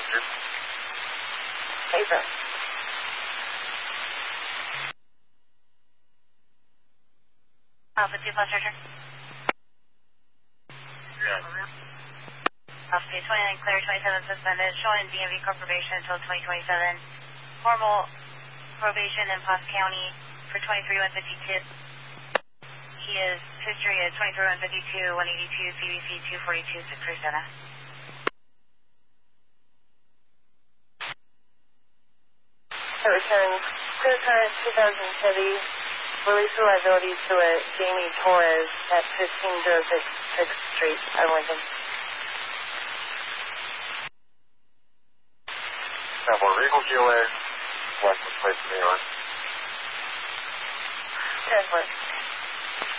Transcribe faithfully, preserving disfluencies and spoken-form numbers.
Roger. Paper. Alpha two plus Roger. Yeah. Alpha two twenty-nine, clear twenty-seven suspended, showing D M V court probation until twenty twenty-seven. Formal probation in Posse County for twenty-three one fifty-two. He is history is twenty-three one fifty-two, one eighty-two, C B C two forty-two, six thirty-seven. Return clear current two thousand Chevy. Release reliability to a Jamie Torres at fifteen oh six sixth Street, Arlington. Cowboy Regal G O A, license plate New York. Transport.